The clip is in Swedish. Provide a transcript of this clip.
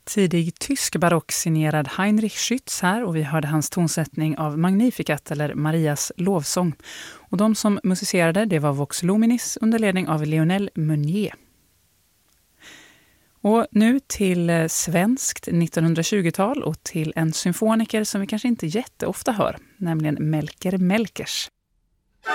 Tidig tysk barock signerad Heinrich Schütz här, och vi hörde hans tonsättning av Magnificat eller Marias lovsång. Och de som musicerade, det var Vox Luminis under ledning av Lionel Meunier. Och nu till svenskt 1920-tal och till en symfoniker som vi kanske inte jätteofta hör, nämligen Melker Melkers.